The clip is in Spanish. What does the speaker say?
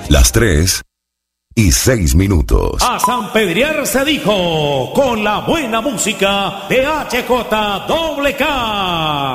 Las 3:06. A San Pedriar se dijo, con la buena música de HJWK.